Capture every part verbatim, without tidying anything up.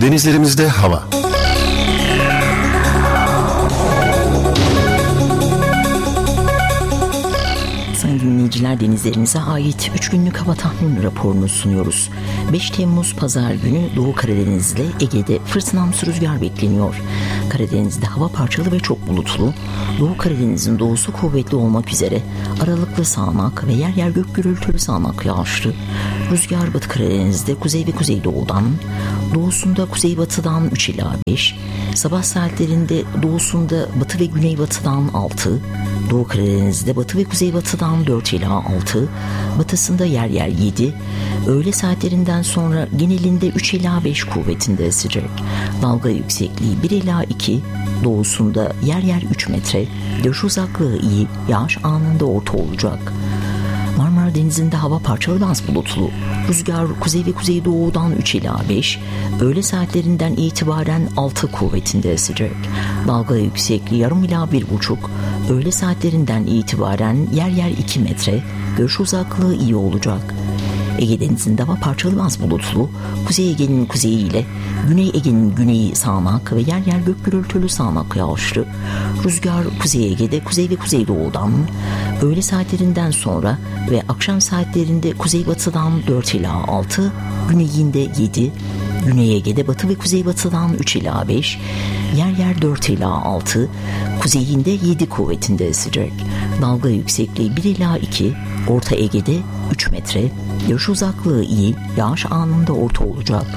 Denizlerimizde hava. Sayın dinleyiciler, denizlerinize ait üç günlük hava tahmini raporunu sunuyoruz. beş Temmuz Pazar günü Doğu Karadeniz'de Ege'de fırtınamsı rüzgar bekleniyor. Karadeniz'de hava parçalı ve çok bulutlu. Doğu Karadeniz'in doğusu kuvvetli olmak üzere aralıklı sağanak ve yer yer gök gürültülü sağanak yağışlı. Rüzgar Batı Karadeniz'de kuzey ve kuzeydoğudan, doğusunda kuzeybatıdan üç ila beş, sabah saatlerinde doğusunda batı ve güneybatıdan altı, Doğu Karadeniz'de batı ve kuzeybatıdan dört ila altı, batısında yer yer yedi, öğle saatlerinden sonra genelinde üç ila beş kuvvetinde esecek. Dalga yüksekliği bir ila iki, doğusunda yer yer üç metre, görüş uzaklığı iyi, yağış anında orta olacak. Marmara Denizi'nde hava parçalı az bulutlu. Rüzgar kuzey ve kuzeydoğudan üç ila beş, öğle saatlerinden itibaren altı kuvvetinde esecek. Dalga yüksekliği yarım ila bir buçuk, öğle saatlerinden itibaren yer yer iki metre, görüş uzaklığı iyi olacak. Ege Denizi'nde hava parçalı az bulutlu, Kuzey Ege'nin kuzeyi ile Güney Ege'nin güneyi sağanak ve yer yer gök gürültülü sağanak yağışlı. Rüzgar Kuzey Ege'de kuzey ve kuzeydoğudan, öğle saatlerinden sonra ve akşam saatlerinde kuzeybatıdan dört ila altı, güneyinde yedi, Güney Ege'de batı ve kuzeybatıdan üç ila beş, yer yer dört ila altı, kuzeyinde yedi kuvvetinde esecek. Dalga yüksekliği bir ila iki, Orta Ege'de üç metre, görüş uzaklığı iyi, yağış anında orta olacak.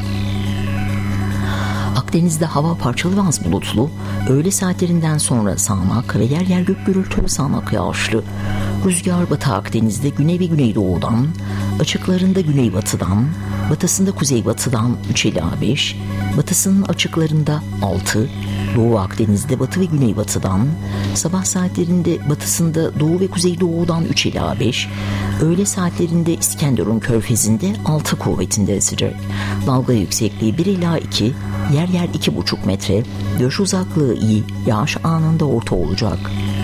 Akdeniz'de hava parçalı ve az bulutlu, öğle saatlerinden sonra sağanak ve yer yer gök gürültülü sağanak yağışlı. Rüzgar Batı Akdeniz'de güney ve güneydoğudan, açıklarında güneybatıdan, batısında kuzeybatıdan üç ila beş, batısının açıklarında altı, Doğu Akdeniz'de batı ve güneybatıdan, sabah saatlerinde batısında doğu ve kuzeydoğudan üç ila beş, öğle saatlerinde İskenderun Körfezi'nde altı kuvvetinde esecek. Dalga yüksekliği bir ila iki, yer yer iki buçuk metre, görüş uzaklığı iyi, yağış anında orta olacak.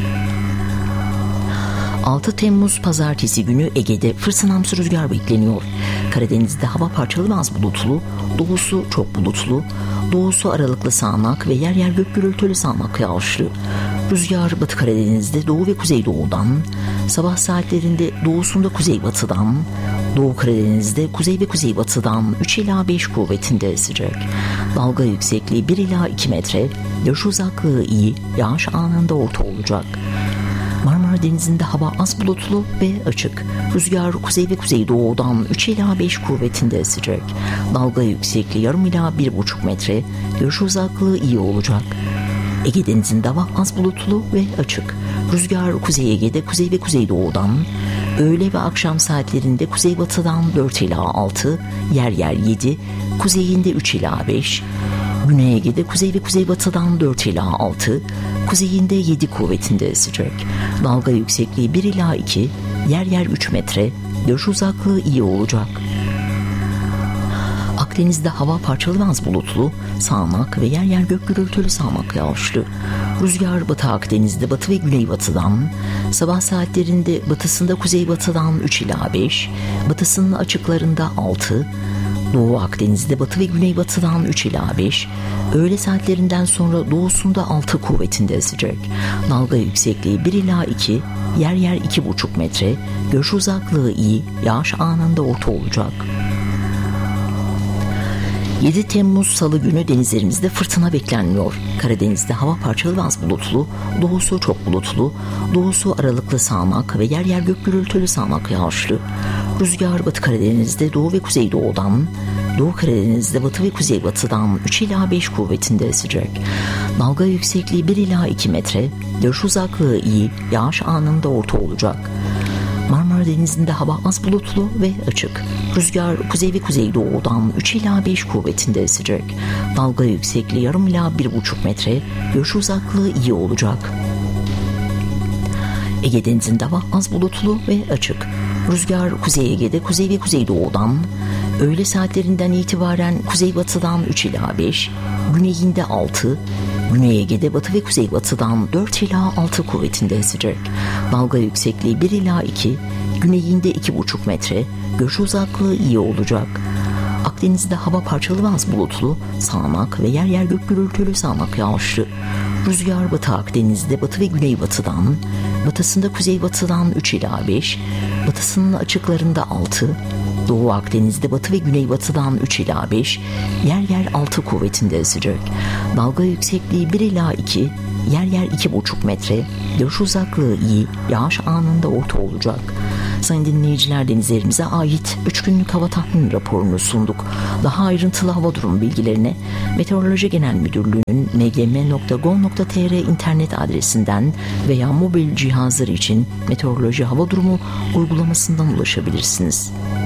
altı Temmuz Pazartesi günü Ege'de fırtınamsı rüzgar bekleniyor. Karadeniz'de hava parçalı ve az bulutlu, doğusu çok bulutlu, doğusu aralıklı sağanak ve yer yer gök gürültülü sağanak yağışlı. Rüzgar Batı Karadeniz'de doğu ve kuzeydoğudan, sabah saatlerinde doğusunda kuzeybatıdan, Doğu Karadeniz'de kuzey ve kuzeybatıdan üç ila beş kuvvetinde esecek. Dalga yüksekliği bir ila iki metre, görüş uzaklığı iyi, yağış anında orta olacak. Marmara Denizi'nde hava az bulutlu ve açık. Rüzgar kuzey ve kuzeydoğudan üç ila beş kuvvetinde esecek. Dalga yüksekliği yarım ila bir buçuk metre, görüş uzaklığı iyi olacak. Ege Denizi'nde hava az bulutlu ve açık. Rüzgar Kuzey Ege'de kuzey ve kuzeydoğudan, öğle ve akşam saatlerinde kuzeybatıdan dört ila altı, yer yer yedi, kuzeyinde üç ila beş, Güney Ege'de kuzey ve kuzeybatıdan dört ila altı, kuzeyinde yedi kuvvetinde esecek. Dalga yüksekliği bir ila iki, yer yer üç metre, görüş uzaklığı iyi olacak. Akdeniz'de hava parçalı ve az bulutlu, sağanak ve yer yer gök gürültülü sağanak yağışlı. Rüzgar Batı Akdeniz'de batı ve güneybatıdan, sabah saatlerinde batısında kuzeybatıdan üç ila beş, batısının açıklarında altı, Doğu Akdeniz'de batı ve güneybatıdan üç ila beş, öğle saatlerinden sonra doğusunda altı kuvvetinde esecek. Dalga yüksekliği bir ila iki, yer yer iki buçuk metre, görüş uzaklığı iyi, yağış anında orta olacak. yedi Temmuz Salı günü denizlerimizde fırtına beklenmiyor. Karadeniz'de hava parçalı ve az bulutlu, doğusu çok bulutlu, doğusu aralıklı sağanak ve yer yer gök gürültülü sağanak yağışlı. Rüzgar Batı Karadeniz'de doğu ve kuzeydoğudan, Doğu Karadeniz'de batı ve kuzeybatıdan üç ila beş kuvvetinde esecek. Dalga yüksekliği bir ila iki metre, görüş uzaklığı iyi, yağış anında orta olacak. Marmara Denizi'nde hava az bulutlu ve açık. Rüzgar kuzey ve kuzeydoğudan üç ila beş kuvvetinde esecek. Dalga yüksekliği yarım ila bir buçuk metre, görüş uzaklığı iyi olacak. Ege Denizi'nde hava az bulutlu ve açık. Rüzgar Kuzey Ege'de kuzey ve kuzeydoğudan, öğle saatlerinden itibaren kuzeybatıdan üç ila beş, güneyinde altı, Güney Ege'de batı ve kuzeybatıdan dört ila altı kuvvetinde esecek. Dalga yüksekliği bir ila iki, güneyinde iki buçuk metre, görüş uzaklığı iyi olacak. Akdeniz Akdeniz'de hava parçalı vaz bulutlu, sağanak ve yer yer gök gürültülü sağanak yağışlı. Rüzgar Batı Akdeniz'de batı ve güneybatıdan, batısında kuzeybatıdan üç ila beş, batısının açıklarında altı, Doğu Akdeniz'de batı ve güneybatıdan üç ila beş, yer yer altı kuvvetinde esecek. Dalga yüksekliği bir ila iki, yer yer iki buçuk metre, görüş uzaklığı iyi, yağış anında orta olacak. Sayın dinleyiciler, denizlerimize ait üç günlük hava tahmin raporunu sunduk. Daha ayrıntılı hava durumu bilgilerine Meteoroloji Genel Müdürlüğü'nün m g m nokta gov nokta t r internet adresinden veya mobil cihazları için meteoroloji hava durumu uygulamasından ulaşabilirsiniz.